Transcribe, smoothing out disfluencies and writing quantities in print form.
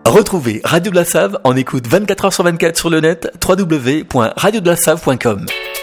Retrouvez Radio de la Save en écoute 24h sur 24 sur le net, www.radiodelaSave.com.